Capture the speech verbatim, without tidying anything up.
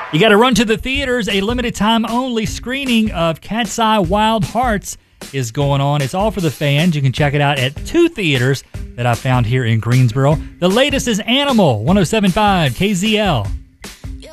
You got to run to the theaters. A limited time only screening of Cat's Eye Wild Hearts is going on. It's all for the fans. You can check it out at two theaters that I found here in Greensboro. The latest is Animal, one oh seven point five K Z L.